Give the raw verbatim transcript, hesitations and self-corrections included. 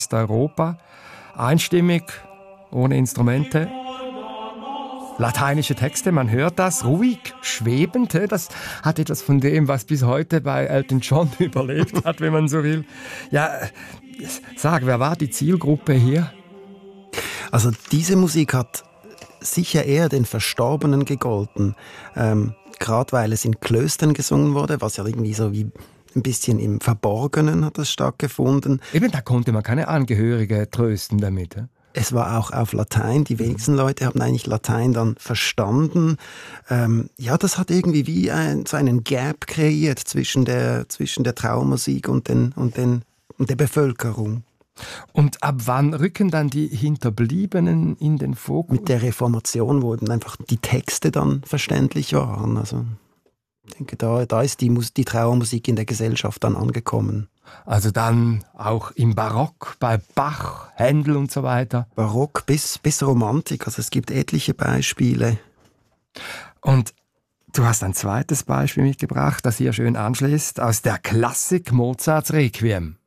Europa. Einstimmig, ohne Instrumente. Lateinische Texte, man hört das, ruhig, schwebend. Das hat etwas von dem, was bis heute bei Elton John überlebt hat, wenn man so will. Ja, sag, wer war die Zielgruppe hier? Also diese Musik hat sicher eher den Verstorbenen gegolten, ähm, gerade weil es in Klöstern gesungen wurde, was ja irgendwie so wie ein bisschen im Verborgenen hat das stattgefunden. Eben, da konnte man keine Angehörige trösten damit. Ja? Es war auch auf Latein. Die wenigsten Leute haben eigentlich Latein dann verstanden. Ähm, ja, das hat irgendwie wie ein, so einen Gap kreiert zwischen der, zwischen der Trauermusik und, den, und, den, und der Bevölkerung. Und ab wann rücken dann die Hinterbliebenen in den Fokus? Mit der Reformation wurden einfach die Texte dann verständlich waren. Also ich denke, da, da ist die, Mus- die Trauermusik in der Gesellschaft dann angekommen. Also dann auch im Barock, bei Bach, Händel und so weiter. Barock bis, bis Romantik, also es gibt etliche Beispiele. Und du hast ein zweites Beispiel mitgebracht, das hier schön anschließt, aus der Klassik Mozarts Requiem.